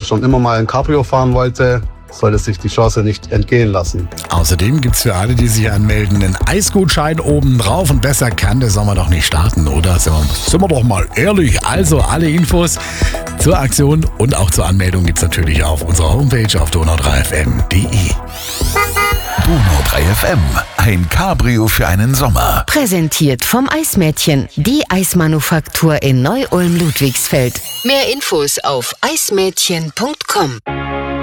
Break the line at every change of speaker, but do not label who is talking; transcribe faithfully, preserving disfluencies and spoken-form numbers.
schon immer mal ein Cabrio fahren wollte, sollte sich die Chance nicht entgehen lassen.
Außerdem gibt's für alle, die sich anmelden, einen Eisgutschein oben drauf und besser kann der Sommer doch nicht starten, oder? Sind wir, sind wir doch mal ehrlich. Also alle Infos zur Aktion und auch zur Anmeldung gibt's natürlich auf unserer Homepage auf donau drei f m punkt d e.
Donau drei F M, ein Cabrio für einen Sommer.
Präsentiert vom Eismädchen, die Eismanufaktur in Neu-Ulm-Ludwigsfeld. Mehr Infos auf eismädchen punkt com.